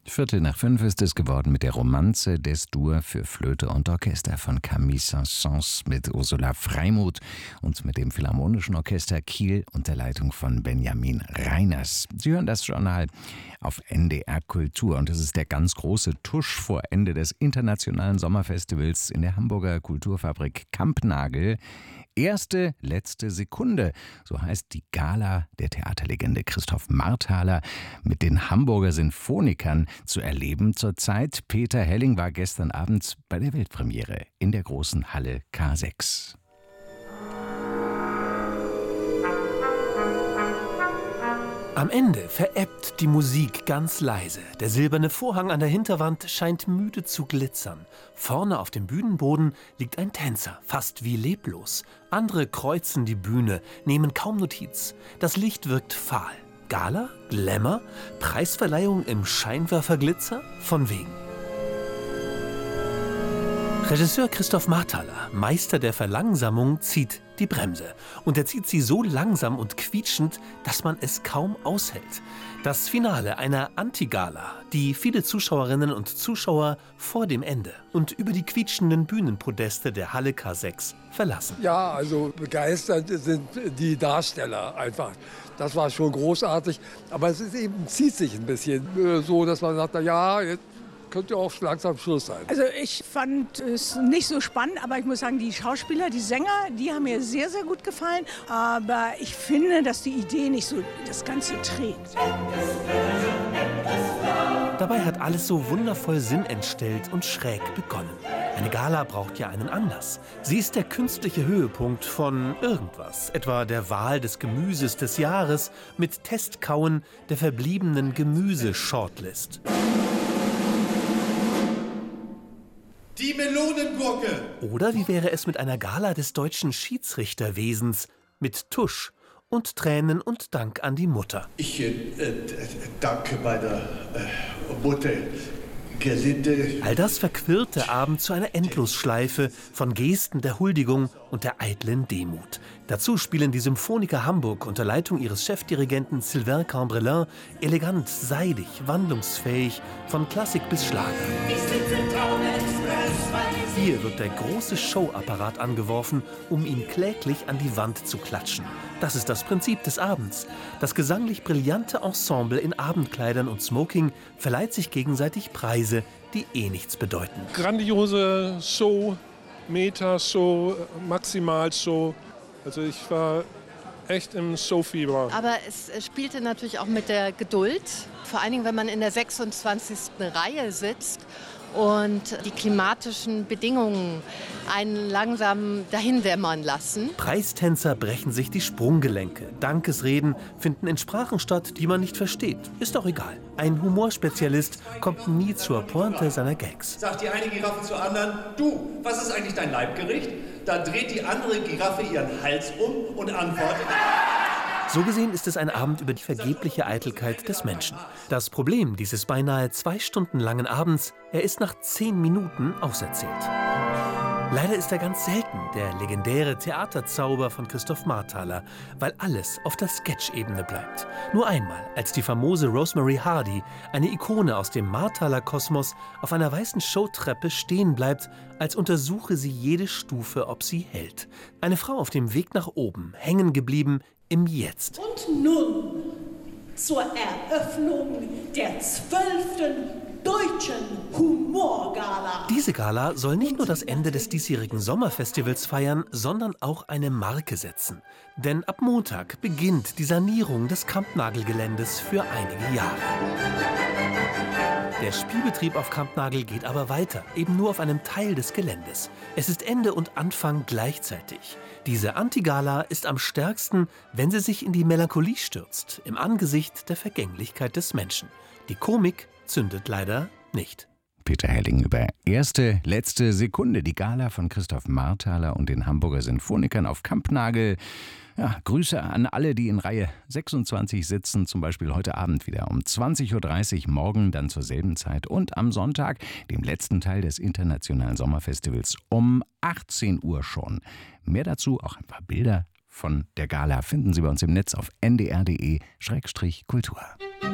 4:45 ist es geworden mit der Romanze des Dur für Flöte und Orchester von Camille Saint-Saëns mit Ursula Freimuth und mit dem Philharmonischen Orchester Kiel unter Leitung von Benjamin Reiners. Sie hören das Journal auf NDR Kultur und es ist der ganz große Tusch vor Ende des internationalen Sommerfestivals in der Hamburger Kulturfabrik Kampnagel. Erste, letzte Sekunde, so heißt die Gala der Theaterlegende Christoph Marthaler mit den Hamburger Sinfonikern zu erleben zurzeit. Peter Helling war gestern Abend bei der Weltpremiere in der großen Halle K6. Am Ende verebbt die Musik ganz leise. Der silberne Vorhang an der Hinterwand scheint müde zu glitzern. Vorne auf dem Bühnenboden liegt ein Tänzer, fast wie leblos. Andere kreuzen die Bühne, nehmen kaum Notiz. Das Licht wirkt fahl. Gala? Glamour? Preisverleihung im Scheinwerferglitzer? Von wegen. Regisseur Christoph Marthaler, Meister der Verlangsamung, zieht die Bremse. Und er zieht sie so langsam und quietschend, dass man es kaum aushält. Das Finale einer Antigala, die viele Zuschauerinnen und Zuschauer vor dem Ende und über die quietschenden Bühnenpodeste der Halle K6 verlassen. Ja, also begeistert sind die Darsteller einfach. Das war schon großartig. Aber es ist eben, zieht sich ein bisschen so, dass man sagt, na ja, jetzt könnte auch langsam Schluss sein. Also ich fand es nicht so spannend, aber ich muss sagen, die Schauspieler, die Sänger, die haben mir sehr, sehr gut gefallen. Aber ich finde, dass die Idee nicht so das Ganze trägt. Dabei hat alles so wundervoll sinnentstellt und schräg begonnen. Eine Gala braucht ja einen Anlass. Sie ist der künstliche Höhepunkt von irgendwas, etwa der Wahl des Gemüses des Jahres mit Testkauen der verbliebenen Gemüse-Shortlist. Die Melonengurke! Oder wie wäre es mit einer Gala des deutschen Schiedsrichterwesens mit Tusch und Tränen und Dank an die Mutter? Ich danke meiner Mutter, Gerlinde. All das verquirlt der Abend zu einer Endlosschleife von Gesten der Huldigung und der eitlen Demut. Dazu spielen die Symphoniker Hamburg unter Leitung ihres Chefdirigenten Sylvain Cambrelin elegant, seidig, wandlungsfähig, von Klassik bis Schlager. Hier wird der große Showapparat angeworfen, um ihn kläglich an die Wand zu klatschen. Das ist das Prinzip des Abends. Das gesanglich brillante Ensemble in Abendkleidern und Smoking verleiht sich gegenseitig Preise, die nichts bedeuten. Grandiose Show, Meta-Show, Maximal-Show. Also ich war echt im Showfieber. Aber es spielte natürlich auch mit der Geduld. Vor allen Dingen, wenn man in der 26. Reihe sitzt und die klimatischen Bedingungen einen langsam dahindämmern lassen. Preistänzer brechen sich die Sprunggelenke. Dankesreden finden in Sprachen statt, die man nicht versteht. Ist doch egal. Ein Humorspezialist kommt nie zur Pointe seiner Gags. Sagt die eine Giraffe zur anderen, du, was ist eigentlich dein Leibgericht? Dann dreht die andere Giraffe ihren Hals um und antwortet... So gesehen ist es ein Abend über die vergebliche Eitelkeit des Menschen. Das Problem dieses beinahe 2 Stunden langen Abends, er ist nach 10 Minuten auserzählt. Leider ist er ganz selten, der legendäre Theaterzauber von Christoph Marthaler, weil alles auf der Sketch-Ebene bleibt. Nur einmal, als die famose Rosemary Hardy, eine Ikone aus dem Marthaler-Kosmos, auf einer weißen Showtreppe stehen bleibt, als untersuche sie jede Stufe, ob sie hält. Eine Frau auf dem Weg nach oben, hängen geblieben im Jetzt. Und nun zur Eröffnung der 12. Deutschen Humorgala. Diese Gala soll nicht nur das Ende des diesjährigen Sommerfestivals feiern, sondern auch eine Marke setzen. Denn ab Montag beginnt die Sanierung des Kampnagel-Geländes für einige Jahre. Der Spielbetrieb auf Kampnagel geht aber weiter, eben nur auf einem Teil des Geländes. Es ist Ende und Anfang gleichzeitig. Diese Antigala ist am stärksten, wenn sie sich in die Melancholie stürzt, im Angesicht der Vergänglichkeit des Menschen. Die Komik zündet leider nicht. Peter Helling über erste, letzte Sekunde. Die Gala von Christoph Marthaler und den Hamburger Sinfonikern auf Kampnagel. Ja, Grüße an alle, die in Reihe 26 sitzen, zum Beispiel heute Abend wieder um 20:30 Uhr, morgen dann zur selben Zeit und am Sonntag, dem letzten Teil des Internationalen Sommerfestivals, um 18 Uhr schon. Mehr dazu, auch ein paar Bilder von der Gala, finden Sie bei uns im Netz auf ndr.de/kultur.